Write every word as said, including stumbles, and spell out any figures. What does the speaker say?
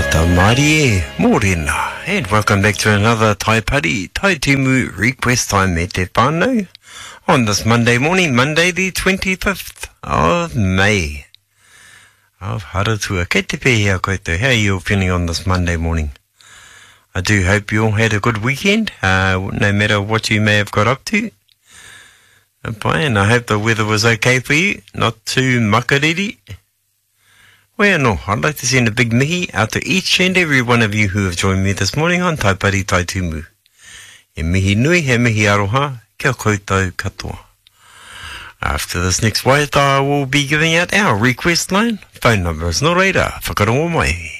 Marie Morena, and welcome back to another Tai Pari Tai Timu request time me te whānau on this Monday morning, Monday the twenty-fifth of May of Haratua. Kei te pēhea koutou, how are you all feeling on this Monday morning? I do hope you all had a good weekend, uh, no matter what you may have got up to. And I hope the weather was okay for you, not too makariri. Well, no, I'd like to send a big mihi out to each and every one of you who have joined me this morning on Tai Pari Tai Tumu. E mihi nui, he mihi aroha, kia koutou katoa. After this next waiata, I will be giving out our request line. Phone number is no reira, whakarongo mai.